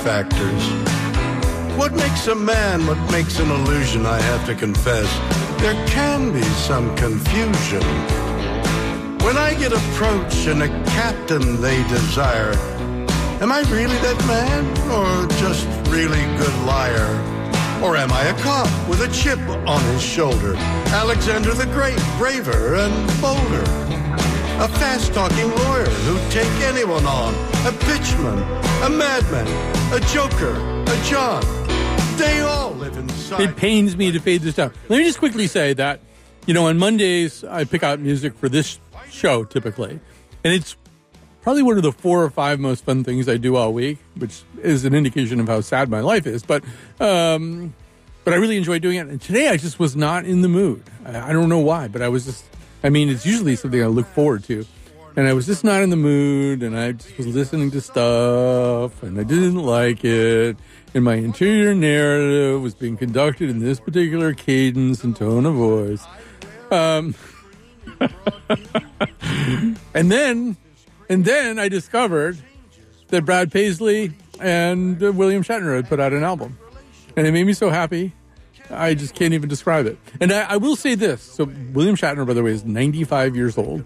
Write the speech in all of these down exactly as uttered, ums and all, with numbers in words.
factors. What makes a man, what makes an illusion, I have to confess, there can be some confusion. When I get approached and a captain they desire, am I really that man, or just really good liar? Or am I a cop with a chip on his shoulder? Alexander the Great, braver and bolder. A fast-talking lawyer who'd take anyone on. A pitchman, a madman, a joker, a John. They all live inside. It pains me to fade this down. Let me just quickly say that, you know, on Mondays, I pick out music for this show, typically. And it's probably one of the four or five most fun things I do all week, which is an indication of how sad my life is. But um, but I really enjoy doing it. And today I just was not in the mood. I, I don't know why, but I was just, I mean, it's usually something I look forward to. And I was just not in the mood, and I just was listening to stuff, and I didn't like it. And my interior narrative was being conducted in this particular cadence and tone of voice. Um, and then... And then I discovered that Brad Paisley and uh, William Shatner had put out an album. And it made me so happy, I just can't even describe it. And I, I will say this. So William Shatner, by the way, is ninety-five years old.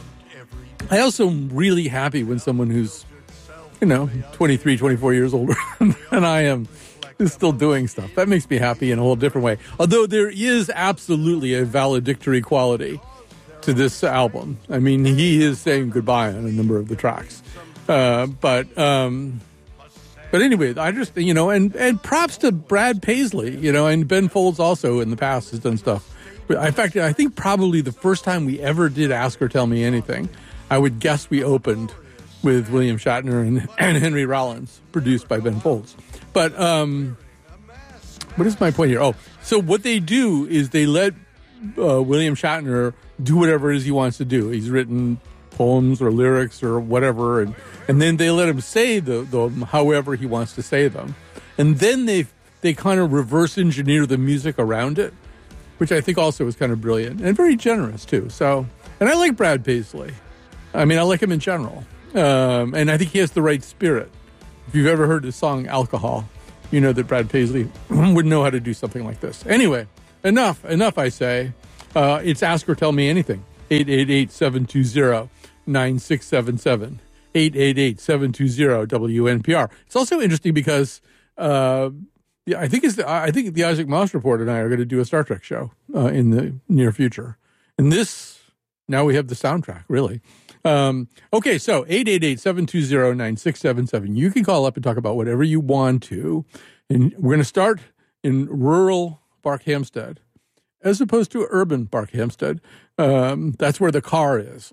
I also am really happy when someone who's, you know, twenty-three, twenty-four years older than I am is still doing stuff. That makes me happy in a whole different way. Although there is absolutely a valedictory quality to this album. I mean, he is saying goodbye on a number of the tracks. Uh, but um, but anyway, I just, you know, and, and props to Brad Paisley, you know, and Ben Folds also in the past has done stuff. In fact, I think probably the first time we ever did Ask or Tell Me Anything, I would guess we opened with William Shatner and, and Henry Rollins, produced by Ben Folds. But um, what is my point here? Oh, so what they do is they let uh, William Shatner do whatever it is he wants to do. He's written poems or lyrics or whatever, and, and then they let him say the, the however he wants to say them. And then they they kind of reverse engineer the music around it, which I think also is kind of brilliant and very generous too. So, and I like Brad Paisley. I mean, I like him in general. Um, and I think he has the right spirit. If you've ever heard his song Alcohol, you know that Brad Paisley would know how to do something like this. Anyway, enough, enough, I say. Uh, it's Ask or Tell Me Anything. eight eight eight, seven two zero, nine six seven seven. eight eight eight, seven two zero, W N P R. It's also interesting because uh, yeah, I think it's the, I think the Isaac Moss Report and I are going to do a Star Trek show uh, in the near future. And this, now we have the soundtrack, really. Um, okay, so eight eight eight, seven two zero, nine six seven seven. You can call up and talk about whatever you want to. And we're going to start in rural Barkhamsted, as opposed to urban Barkhamsted. Um, that's where the car is.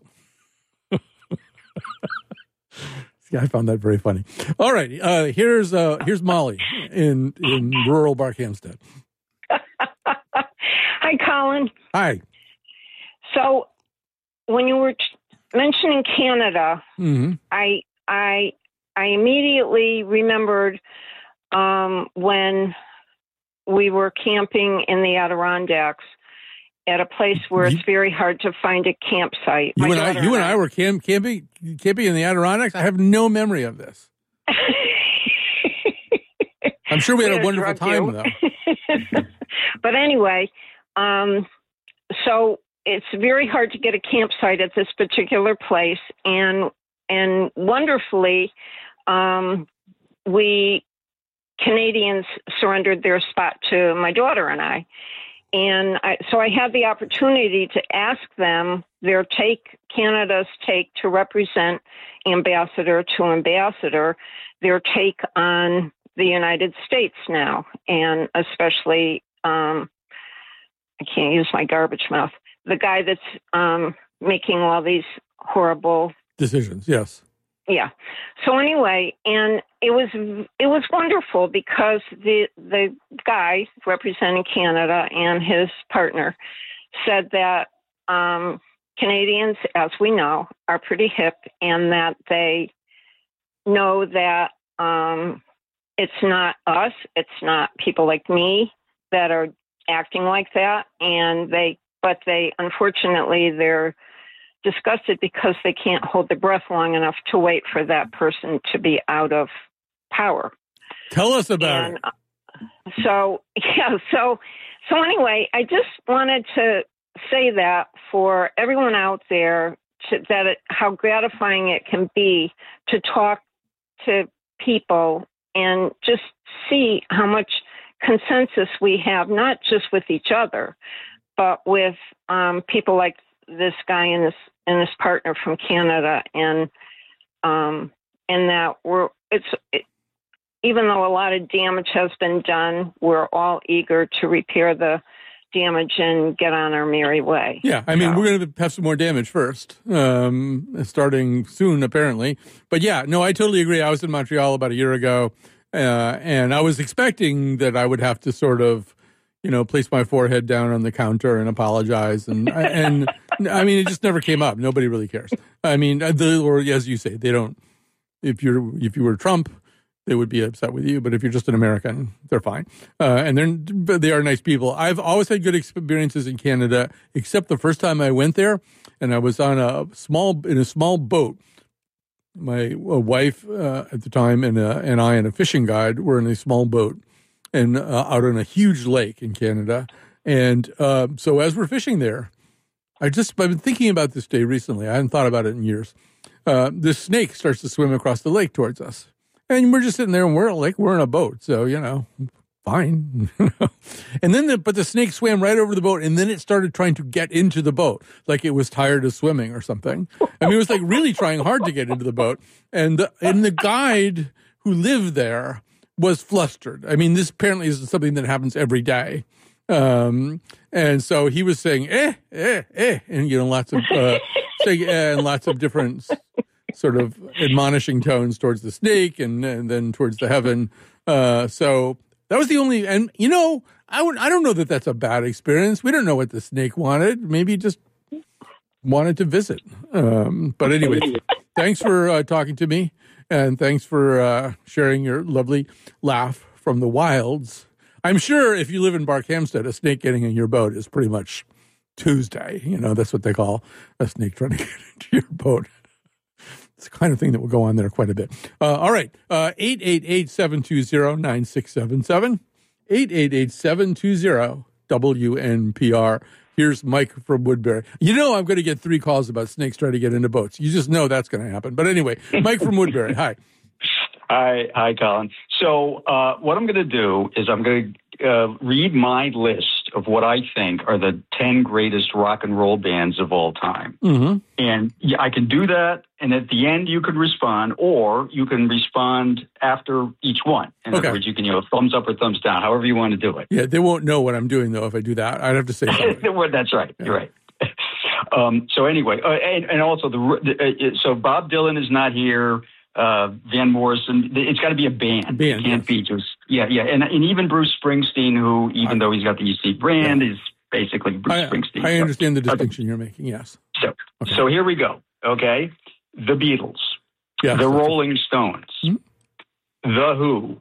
Yeah, I found that very funny. All right, uh, here's uh, here's Molly in in rural Barkhamsted. Hi, Colin. Hi. So, when you were t- mentioning Canada, mm-hmm. I I I immediately remembered um, when we were camping in the Adirondacks at a place where it's very hard to find a campsite. You, and I, you and I were camp, camping camping in the Adirondacks? I have no memory of this. I'm sure we had a wonderful time, though. But anyway, um, so it's very hard to get a campsite at this particular place. And and wonderfully, um, we Canadians surrendered their spot to my daughter and I. And I, so I had the opportunity to ask them their take, Canada's take to represent ambassador to ambassador, their take on the United States now, and especially, um, I can't use my garbage mouth, the guy that's um, making all these horrible decisions, yes. Yeah. So anyway, and it was it was wonderful because the the guy representing Canada and his partner said that um, Canadians, as we know, are pretty hip, and that they know that um, it's not us, it's not people like me that are acting like that, and they but they unfortunately they're disgusted because they can't hold their breath long enough to wait for that person to be out of power. Tell us about and, it. Uh, so, yeah, so, so anyway, I just wanted to say that for everyone out there, to, that it, how gratifying it can be to talk to people and just see how much consensus we have, not just with each other, but with um, people like this guy and this and this partner from Canada, and um, and that we're it's it, even though a lot of damage has been done, we're all eager to repair the damage and get on our merry way. Yeah, I mean, so. we're going to have some more damage first, um, starting soon, apparently. But yeah, no, I totally agree. I was in Montreal about a year ago, uh, and I was expecting that I would have to sort of, you know, place my forehead down on the counter and apologize. And, and I mean, it just never came up. Nobody really cares. I mean, the, or as you say, they don't, if you're, if you were Trump, they would be upset with you, but if you're just an American, they're fine. Uh, and they're, they are nice people. I've always had good experiences in Canada, except the first time I went there, and I was on a small, in a small boat. My wife uh, at the time and, uh, and I and a fishing guide were in a small boat and uh, out on a huge lake in Canada. And uh, so as we're fishing there, I just, I've been thinking about this day recently. I hadn't thought about it in years. Uh, this snake starts to swim across the lake towards us. And we're just sitting there, and we're like we're in a boat, so you know, fine. And then, the, but the snake swam right over the boat, and then it started trying to get into the boat, like it was tired of swimming or something. I mean, it was like really trying hard to get into the boat. And the, and the guide who lived there was flustered. I mean, this apparently is something that happens every day. Um, and so he was saying, "eh, eh, eh," and you know, lots of uh, saying, eh, and lots of different sort of admonishing tones towards the snake and, and then towards the heaven. Uh, so that was the only, and you know, I would, I don't know that that's a bad experience. We don't know what the snake wanted. Maybe he just wanted to visit. Um, but anyway, thanks for uh, talking to me, and thanks for uh, sharing your lovely laugh from the wilds. I'm sure if you live in Barkhamsted, a snake getting in your boat is pretty much Tuesday. You know, that's what they call a snake trying to get into your boat. It's the kind of thing that will go on there quite a bit. Uh, all right. Uh, eight eight eight, seven two zero, nine six seven seven. eight eight eight, seven two zero, W N P R. Here's Mike from Woodbury. You know I'm going to get three calls about snakes trying to get into boats. You just know that's going to happen. But anyway, Mike from Woodbury. Hi. Hi, hi, Colin. So uh, what I'm going to do is I'm going to uh, read my list of what I think are the ten greatest rock and roll bands of all time. Mm-hmm. And yeah, I can do that, and at the end you could respond, or you can respond after each one. In okay. other words, you can, you know, thumbs up or thumbs down, however you want to do it. Yeah, they won't know what I'm doing, though, if I do that. I'd have to say something. Well, that's right. Yeah. You're right. um, so anyway, uh, and, and also, the, the uh, so Bob Dylan is not here. Uh, Van Morrison, it's got to be a band. band it can't yes. be just, yeah, yeah. And, and even Bruce Springsteen, who, even I, though he's got the U C brand, yeah. is basically Bruce I, Springsteen. I understand the distinction okay. you're making, yes. So, okay. so here we go, okay? The Beatles, yes, the Rolling Stones, hmm? The Who,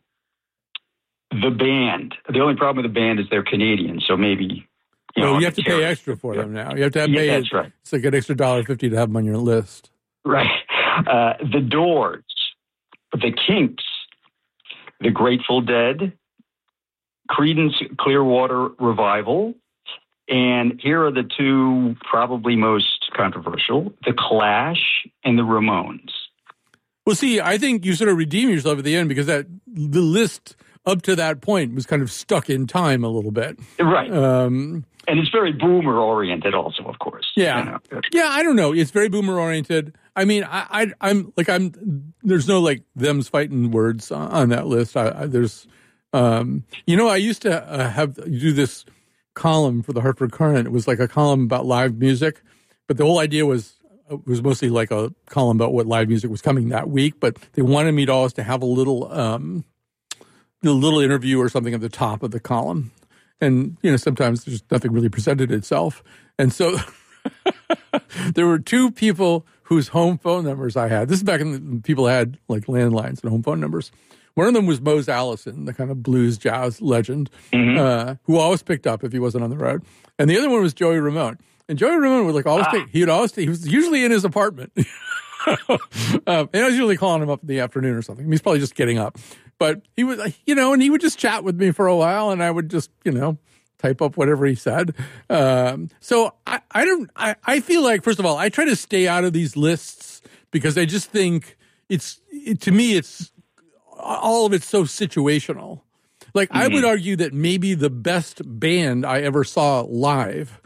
the band. The only problem with the band is they're Canadian, so maybe... You, well, know, you have to pay extra for them now. You have to have yeah, pay that's it. right. It's like an extra one dollar fifty to have them on your list. Right. Uh, the Doors, the Kinks, the Grateful Dead, Creedence Clearwater Revival, and here are the two probably most controversial, the Clash and the Ramones. Well, see, I think you sort of redeem yourself at the end because that the list up to that point was kind of stuck in time a little bit. Right. Um, and it's very boomer-oriented also, of course. Yeah. You know? Yeah, I don't know. It's very boomer-oriented. I mean, I, I, I'm like, I'm, there's no like them's fighting words on that list. I, I there's, um, you know, I used to uh, have do this column for the Hartford Courant. It was like a column about live music, but the whole idea was, it was mostly like a column about what live music was coming that week, but they wanted me to always to have a little, um, a little interview or something at the top of the column. And, you know, sometimes there's nothing really presented itself. And so there were two people whose home phone numbers I had. This is back when the, people had like landlines and home phone numbers. One of them was Mose Allison, the kind of blues jazz legend, mm-hmm. uh, who always picked up if he wasn't on the road. And the other one was Joey Ramone. And Joey Ramone would like always ah. take, he would always take, he was usually in his apartment. um, and I was usually calling him up in the afternoon or something. He's probably just getting up. But he was, you know, and he would just chat with me for a while, and I would just, you know, type up whatever he said. Um, so I, I don't, I, I feel like, first of all, I try to stay out of these lists because I just think it's, it, to me, it's, all of it's so situational. Like, mm-hmm. I would argue that maybe the best band I ever saw live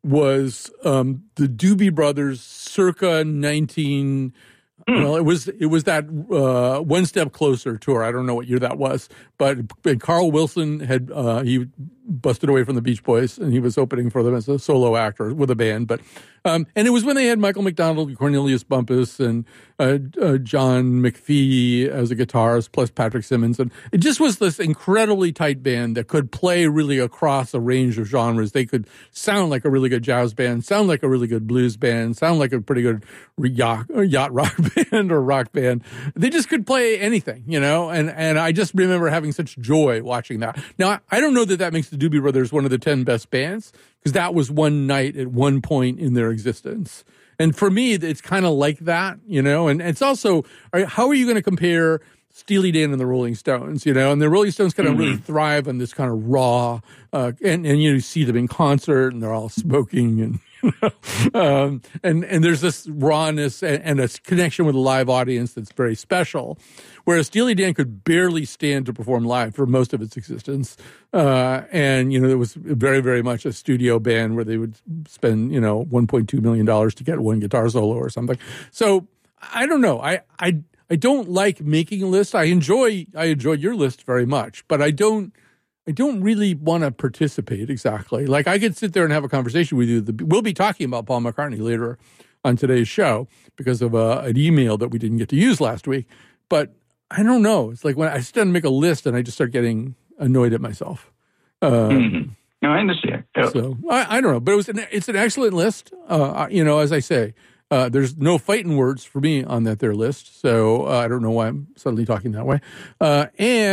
was um, the Doobie Brothers circa nineteen. Mm. Well, it was it was that uh, One Step Closer tour. I don't know what year that was, but Carl Wilson had uh, he busted away from the Beach Boys, and he was opening for them as a solo actor with a band. But um, and it was when they had Michael McDonald, Cornelius Bumpus, and uh, uh, John McPhee as a guitarist, plus Patrick Simmons, and it just was this incredibly tight band that could play really across a range of genres. They could sound like a really good jazz band, sound like a really good blues band, sound like a pretty good yacht, yacht rock band or rock band. They just could play anything, you know. And and I just remember having such joy watching that. Now I don't know that that makes the Doobie Brothers one of the ten best bands, because that was one night at one point in their existence. And for me, it's kind of like that, you know. And it's also, how are you going to compare Steely Dan and the Rolling Stones, you know? And the Rolling Stones kind of mm-hmm. really thrive on this kind of raw, uh, and, and you know, you see them in concert and they're all smoking and, you know, um, and, and there's this rawness and, and a connection with a live audience that's very special. Whereas Steely Dan could barely stand to perform live for most of its existence. Uh, and, you know, it was very, very much a studio band where they would spend, you know, one point two million dollars to get one guitar solo or something. So I don't know. I, I, I don't like making a list. I enjoy, I enjoy your list very much, but I don't, I don't really want to participate exactly. Like, I could sit there and have a conversation with you. We'll be talking about Paul McCartney later on today's show because of uh, an email that we didn't get to use last week. But I don't know. It's like when I sit down and make a list and I just start getting annoyed at myself. Um, mm-hmm. No, I understand. Yeah. So I, I don't know, but it was an, it's an excellent list. Uh, you know, as I say, uh, there's no fighting words for me on that there list. So uh, I don't know why I'm suddenly talking that way. Uh,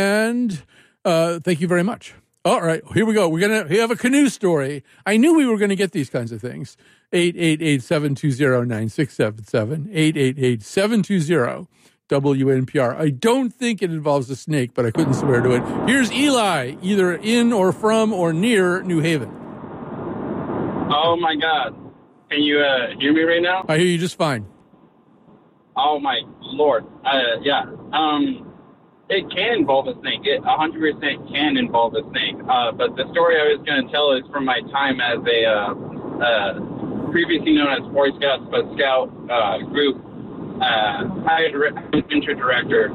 and uh, thank you very much. All right, here we go. We're gonna we have a canoe story. I knew we were going to get these kinds of things. eight eight eight, seven two zero, nine six seven seven. eight eight eight, seven two zero, W N P R. I don't think it involves a snake, but I couldn't swear to it. Here's Eli, either in or from or near New Haven. Oh, my God. Can you uh, hear me right now? I hear you just fine. Oh, my Lord. Uh, yeah. Um, it can involve a snake. It one hundred percent can involve a snake. Uh, but the story I was going to tell is from my time as a uh, uh, previously known as Boy Scouts, but Scout uh, group. Uh, I was adventure director,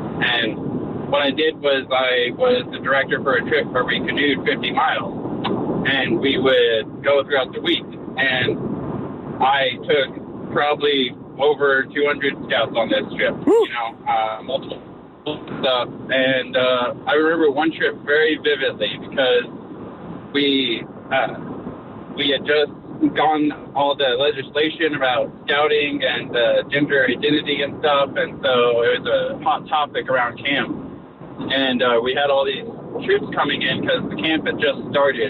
and what I did was I was the director for a trip where we canoed fifty miles, and we would go throughout the week, and I took probably over two hundred scouts on this trip, Woo! you know, uh, multiple stuff, and uh, I remember one trip very vividly because we uh, we had just gone all the legislation about scouting and uh, gender identity and stuff, and so it was a hot topic around camp. And uh, we had all these troops coming in because the camp had just started.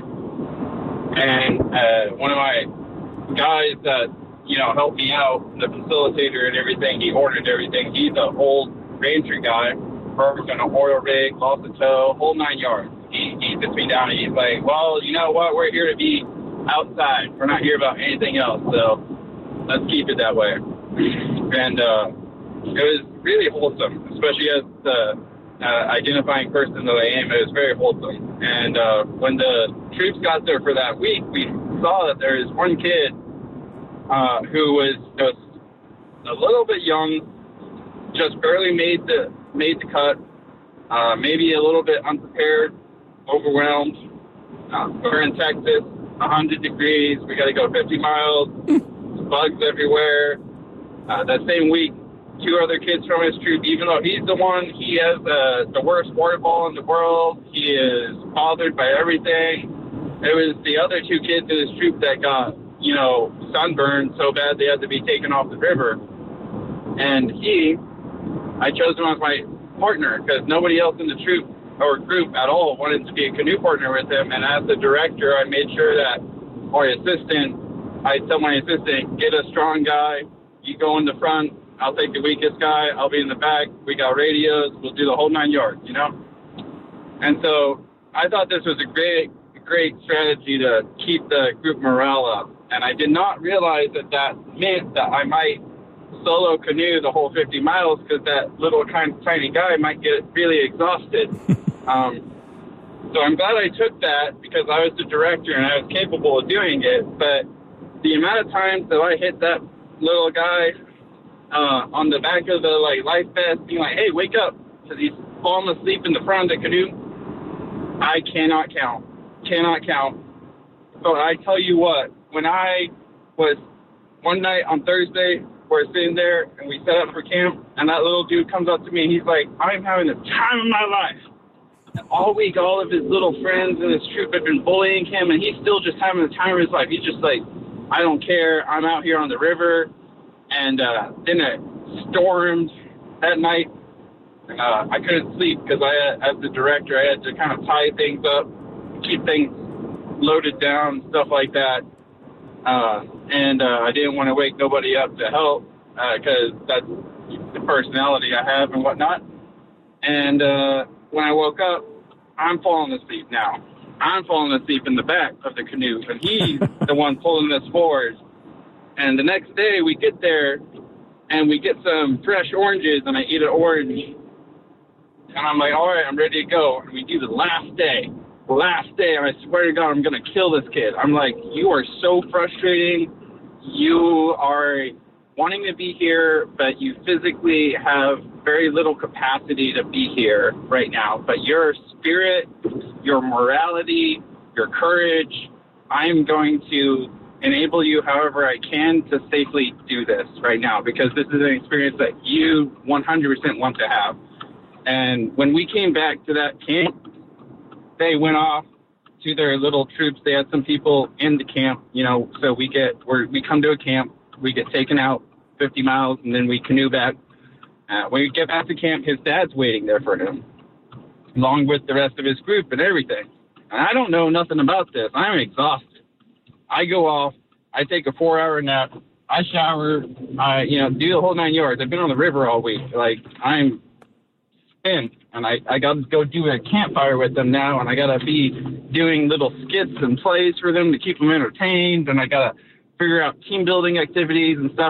And uh, one of my guys that, you know, helped me out, the facilitator and everything, he ordered everything. He's an old ranger guy, worked on an oil rig, lost a toe, whole nine yards. He, he sits me down and he's like, well, you know what, we're here to be outside. We're not here about anything else, so let's keep it that way. And uh, it was really wholesome, especially as the uh, identifying person that I am. It was very wholesome. And uh, when the troops got there for that week, we saw that there was one kid uh, who was just a little bit young, just barely made the made the cut, uh, maybe a little bit unprepared, overwhelmed. Uh, we're in Texas. one hundred degrees, we got to go fifty miles, bugs everywhere. Uh, that same week, two other kids from his troop, even though he's the one, he has uh, the worst water ball in the world, he is bothered by everything. It was the other two kids in his troop that got, you know, sunburned so bad they had to be taken off the river. And he, I chose him as my partner because nobody else in the troop or group at all wanted to be a canoe partner with him. And as the director, I made sure that our assistant, I tell my assistant, get a strong guy, you go in the front, I'll take the weakest guy. I'll be in the back. We got radios. We'll do the whole nine yards, you know? And so I thought this was a great, great strategy to keep the group morale up. And I did not realize that that meant that I might solo canoe the whole fifty miles because that little kind of tiny guy might get really exhausted. um, so I'm glad I took that because I was the director and I was capable of doing it. But the amount of times that I hit that little guy uh, on the back of the like life vest, being like, "Hey, wake up!" because he's falling asleep in the front of the canoe, I cannot count. Cannot count. So I tell you what, when I was one night on Thursday, we're sitting there and we set up for camp, and that little dude comes up to me and he's like, "I'm having the time of my life." And all week, all of his little friends in his troop had been bullying him, and he's still just having the time of his life. He's just like, "I don't care. I'm out here on the river." And uh, then it stormed that night. Uh, I couldn't sleep because I, as the director, I had to kind of tie things up, keep things loaded down, stuff like that. Uh, and uh, I didn't want to wake nobody up to help because uh, that's the personality I have and whatnot. And uh, when I woke up, I'm falling asleep now. I'm falling asleep in the back of the canoe, and he's the one pulling us forward. And the next day we get there, and we get some fresh oranges, and I eat an orange. And I'm like, all right, I'm ready to go. And we do the last day. The last day, and I swear to God, I'm going to kill this kid. I'm like, you are so frustrating. You are wanting to be here, but you physically have very little capacity to be here right now. But your spirit, your morality, your courage, I'm going to enable you however I can to safely do this right now because this is an experience that you one hundred percent want to have. And when we came back to that camp, they went off to their little troops. They had some people in the camp, you know, so we get, we're, we come to a camp, we get taken out fifty miles, and then we canoe back. Uh, when we get back to camp, his dad's waiting there for him, along with the rest of his group and everything. And I don't know nothing about this. I'm exhausted. I go off, I take a four-hour nap, I shower, I, you know, do the whole nine yards. I've been on the river all week. Like, I'm spent, and I, I got to go do a campfire with them now, and I got to be doing little skits and plays for them to keep them entertained, and I got to figure out team building activities and stuff.